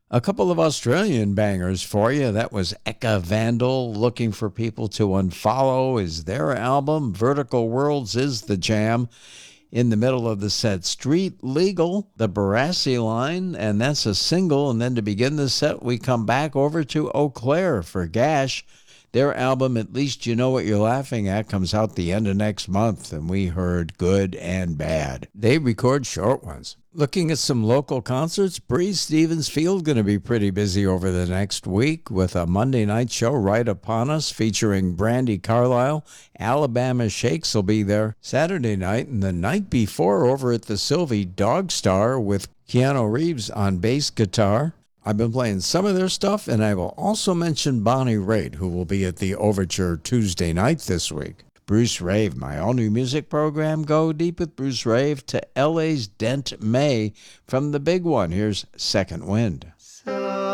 A couple of Australian bangers for you. That was Eka Vandal, Looking for People to Unfollow is their album. Vertical Worlds is the jam. In the middle of the set, Street Legal, the Barassi Line, and that's a single. And then to begin the set, we come back over to Eau Claire for Gash. Their album, At Least You Know What You're Laughing At, comes out the end of next month, and we heard Good and Bad. They record short ones. Looking at some local concerts, Breeze Stevens Field going to be pretty busy over the next week with a Monday night show right upon us featuring Brandy Carlisle. Alabama Shakes will be there Saturday night, and the night before over at the Sylvie Dog Star with Keanu Reeves on bass guitar. I've been playing some of their stuff, and I will also mention Bonnie Raitt, who will be at the Overture Tuesday night this week. Bruce Rave, my all-new music program, Go Deep with Bruce Rave, to LA's Dent May from the big one. Here's Second Wind.